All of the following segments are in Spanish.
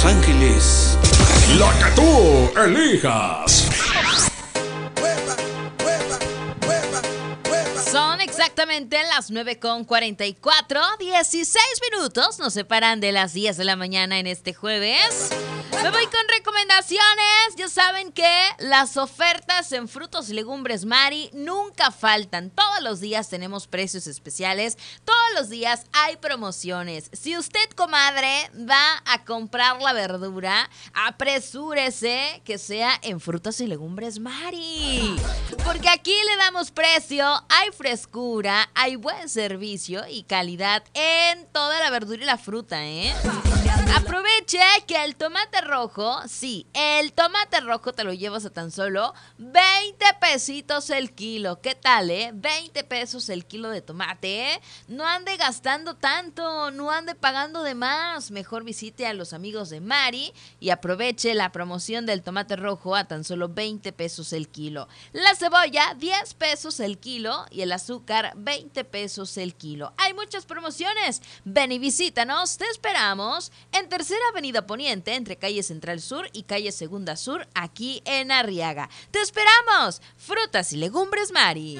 Los Ángeles. La que tú elijas. Son exactamente las 9:44, 16 minutos nos separan de las 10 de la mañana en este jueves. Me voy con recomendaciones. Ya saben que las ofertas en frutos y legumbres Mari nunca faltan. Todos los días tenemos precios especiales. Todos los días hay promociones. Si usted, comadre, va a comprar la verdura, apresúrese que sea en frutas y legumbres Mari. Porque aquí le damos precio, hay frescura, hay buen servicio y calidad en toda la verdura y la fruta, ¿eh? Aproveche que el tomate rojo, sí, el tomate rojo te lo llevas a tan solo 20 pesitos el kilo. ¿Qué tal, 20 pesos el kilo de tomate, No ande gastando tanto, no ande pagando de más. Mejor visite a los amigos de Mari y aproveche la promoción del tomate rojo a tan solo 20 pesos el kilo. La cebolla, 10 pesos el kilo y el azúcar, 20 pesos el kilo. Hay muchas promociones. Ven y visítanos, te esperamos en Tercera Avenida Poniente, entre calle Central Sur y calle Segunda Sur, aquí en Arriaga. ¡Te esperamos! Frutas y legumbres Mari.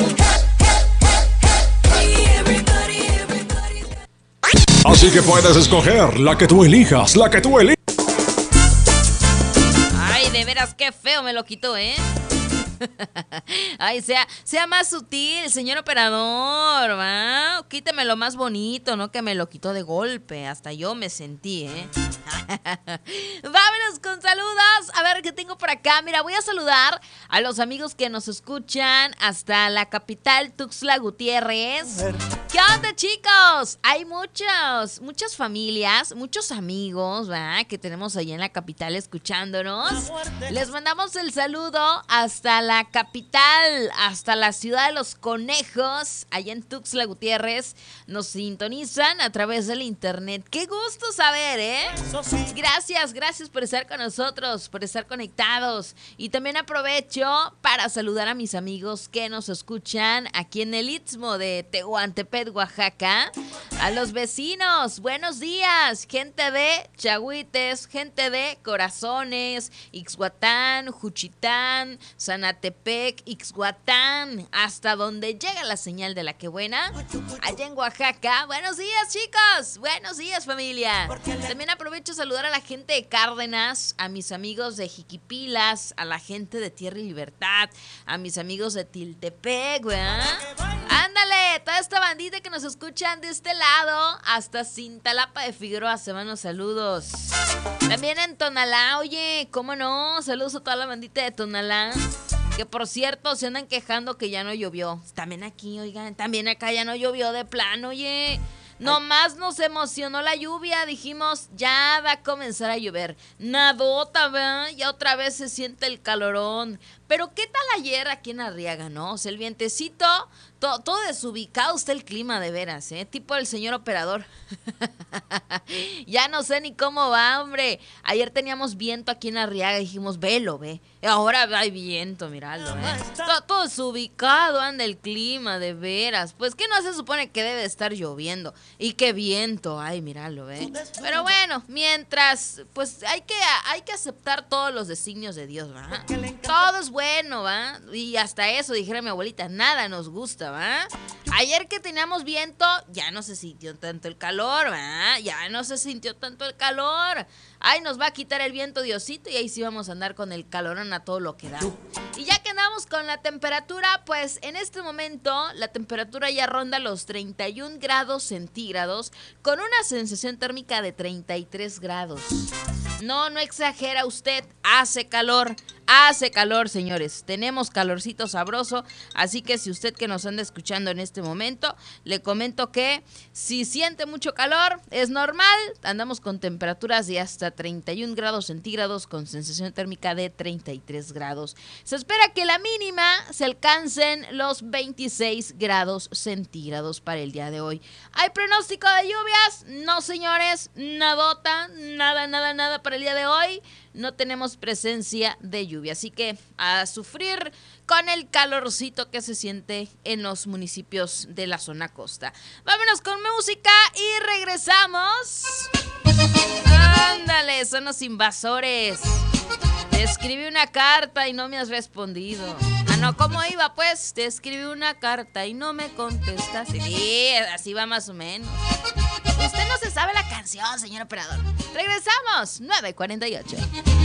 Así que puedes escoger la que tú elijas, la que tú elijas. Ay, de veras, qué feo me lo quitó, Ay, sea más sutil, señor operador, ¿va? Quítemelo más bonito, no que me lo quitó de golpe. Hasta yo me sentí, Vámonos con saludos. A ver qué tengo por acá. Mira, voy a saludar a los amigos que nos escuchan hasta la capital, Tuxtla Gutiérrez. ¿Qué onda, chicos? Hay muchas familias, muchos amigos, ¿va? Que tenemos allá en la capital escuchándonos. Les mandamos el saludo hasta la capital, hasta la ciudad de los conejos, allá en Tuxtla Gutiérrez. Nos sintonizan a través del internet. Qué gusto saber, Gracias por estar con nosotros, por estar conectados. Y también aprovecho para saludar a mis amigos que nos escuchan aquí en el Istmo de Tehuantepec, Oaxaca. A los vecinos, buenos días, gente de Chahuites, gente de Corazones, Ixhuatán, Juchitán, Zanatepec, Ixhuatán, hasta donde llega la señal de la que buena, allá en Oaxaca. Buenos días, chicos, buenos días, familia. También aprovecho a saludar a la gente de Cárdenas, a mis amigos de Jiquipilas, a la gente de Tierra y Libertad, a mis amigos de Tiltepec, ¿verdad? Ándale, toda esta bandita que nos escuchan de este lado hasta Cintalapa de Figueroa, se van los saludos. También en Tonalá, oye, ¿cómo no? Saludos a toda la bandita de Tonalá. Que por cierto, se andan quejando que ya no llovió. También aquí, oigan, también acá ya no llovió de plano, oye. Nomás nos emocionó la lluvia, dijimos, ya va a comenzar a llover. Nadota, ¿verdad? Ya otra vez se siente el calorón. Pero ¿qué tal ayer aquí en Arriaga, no? O sea, el vientecito, todo desubicado está el clima de veras, tipo el señor operador. Ya no sé ni cómo va, hombre. Ayer teníamos viento aquí en Arriaga, dijimos, velo, ve. Ahora hay viento, míralo, todo desubicado anda el clima, de veras. Pues que no se supone que debe estar lloviendo. Y qué viento, ay, míralo, ve. Pero bueno, mientras, pues hay que aceptar todos los designios de Dios, ¿verdad? Todo es bueno, ¿va? Y hasta eso, dijera mi abuelita, nada nos gusta, ¿va? Ayer que teníamos viento, ya no se sintió tanto el calor, ¿va? Ya no se sintió tanto el calor. Ay, nos va a quitar el viento, Diosito, y ahí sí vamos a andar con el calorón a todo lo que da. Y ya que andamos con la temperatura, pues en este momento la temperatura ya ronda los 31 grados centígrados con una sensación térmica de 33 grados. No exagera usted, hace calor, señores. Tenemos calorcito sabroso, así que si usted que nos anda escuchando en este momento, le comento que si siente mucho calor, es normal. Andamos con temperaturas de hasta 31 grados centígrados con sensación térmica de 33 grados. Se espera que la mínima se alcancen los 26 grados centígrados para el día de hoy. ¿Hay pronóstico de lluvias? No, señores, nadota, nada para el día de hoy. No tenemos presencia de lluvia, así que a sufrir con el calorcito que se siente en los municipios de la zona costa. Vámonos con música y regresamos. Ándale, Ángeles son los invasores. Te escribí una carta y no me has respondido. Ah, no, ¿cómo iba? Pues te escribí una carta y no me contestaste. Sí, así va más o menos. Usted no se sabe la canción, señor operador. Regresamos, 9:48.